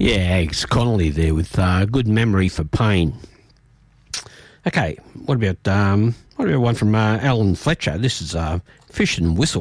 Yeah, Ags Connolly there with Good Memory for Pain. Okay, what about one from Alan Fletcher? This is Fish and Whistle.